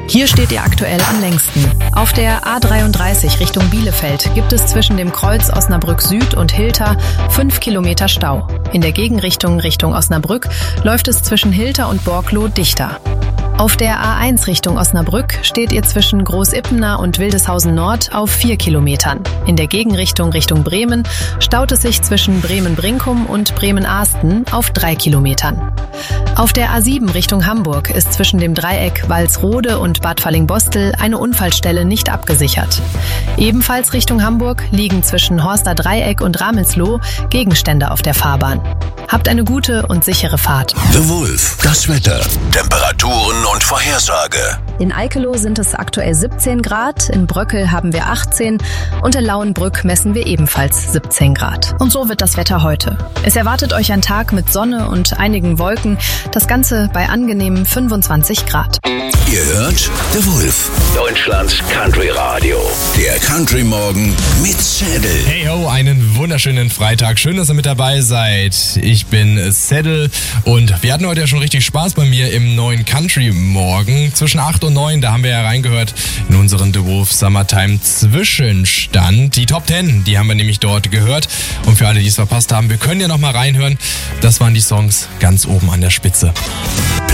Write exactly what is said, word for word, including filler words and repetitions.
Hier steht ihr aktuell am längsten. Auf der A dreiunddreißig Richtung Bielefeld gibt es zwischen dem Kreuz Osnabrück Süd und Hilter fünf Kilometer Stau. In der Gegenrichtung Richtung Osnabrück läuft es zwischen Hilter und Borkloh dichter. Auf der A eins Richtung Osnabrück steht ihr zwischen Großippener und Wildeshausen Nord auf vier Kilometern. In der Gegenrichtung Richtung Bremen staut es sich zwischen Bremen-Brinkum und Bremen-Ahsten auf drei Kilometern. Auf der A sieben Richtung Hamburg ist zwischen dem Dreieck Walsrode und Bad Fallingbostel eine Unfallstelle nicht abgesichert. Ebenfalls Richtung Hamburg liegen zwischen Horster Dreieck und Ramelsloh Gegenstände auf der Fahrbahn. Habt eine gute und sichere Fahrt. The Wolf, das Wetter, Temperaturen und Vorhersage. In Eikeloh sind es aktuell siebzehn Grad, in Bröckel haben wir achtzehn und in Lauenbrück messen wir ebenfalls siebzehn Grad. Und so wird das Wetter heute. Es erwartet euch ein Tag mit Sonne und einigen Wolken, das Ganze bei angenehmen fünfundzwanzig Grad. Ihr hört The Wolf, Deutschlands Country Radio. Der Country Morgen mit Saddle. Hey ho, einen wunderschönen Freitag. Schön, dass ihr mit dabei seid. Ich bin Saddle und wir hatten heute ja schon richtig Spaß bei mir im neuen Country Morgen. Zwischen acht und neun, da haben wir ja reingehört in unseren The Wolf Summertime Zwischenstand. Die Top zehn, die haben wir nämlich dort gehört. Und für alle, die es verpasst haben, wir können ja noch mal reinhören. Das waren die Songs ganz oben an der Spitze.